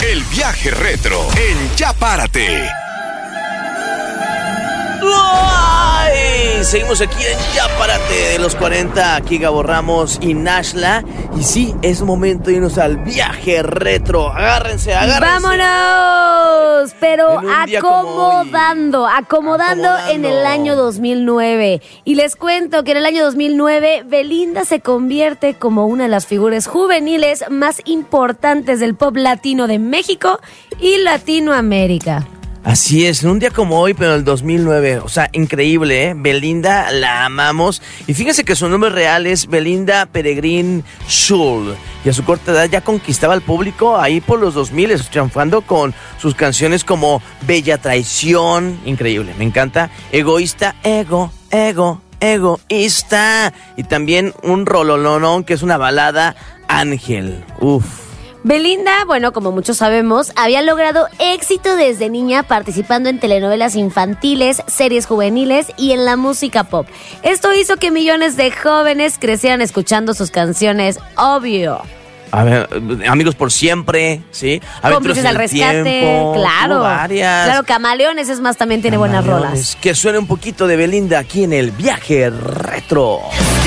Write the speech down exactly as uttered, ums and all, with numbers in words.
El viaje retro en Ya Párate. ¡Ay! Seguimos aquí en Ya Párate de los cuarenta, aquí Gabo Ramos y Nashla. Y sí, es momento de irnos al viaje retro. Agárrense, agárrense. ¡Vámonos! Pero En un día acomodando, como hoy. acomodando, Acomodando. en el año dos mil nueve. Y les cuento que en el año dos mil nueve, Belinda se convierte como una de las figuras juveniles más importantes del pop latino de México y Latinoamérica. Así es, en un día como hoy, pero en el dos mil nueve, o sea, increíble, ¿eh? Belinda, la amamos. Y fíjense que su nombre real es Belinda Peregrine Schul. Y a su corta edad ya conquistaba al público ahí por los dos mil, triunfando con sus canciones como Bella Traición, increíble, me encanta. Egoísta, ego, ego, egoísta. Y también un rololonón que es una balada, Ángel, uff. Belinda, bueno, como muchos sabemos, había logrado éxito desde niña participando en telenovelas infantiles, series juveniles y en la música pop. Esto hizo que millones de jóvenes crecieran escuchando sus canciones, obvio. A ver, Amigos por Siempre, ¿sí? Cómplices al Rescate, tiempo, claro. Varias. Claro, Camaleones es más, también tiene buenas rolas. Que suene un poquito de Belinda aquí en el viaje retro.